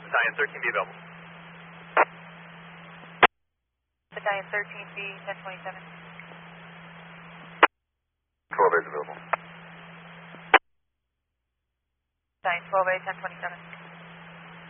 Battalion 13B available. Battalion 13B, 1027. 12A is available. Battalion 12A, 1027.